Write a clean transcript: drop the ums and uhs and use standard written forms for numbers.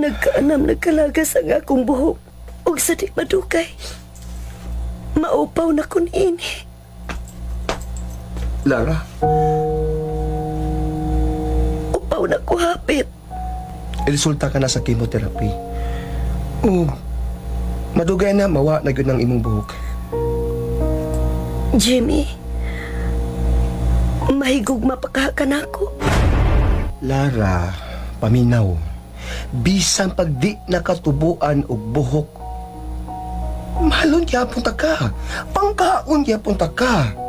Nagkalagas ang akong buhok ug sa di madugay. Maupaw na ko niini. Lara, Upaw na ko hapit. resulta ka na sa chemotherapy. O, madugay na mawa na yun ang imong buhok. Jimmy, mahigugma pa ka nako. Lara, paminaw. Bisan pag di nakatubuan og buhok, mahalon yapon ta ka. Pangkaon yapon ta ka.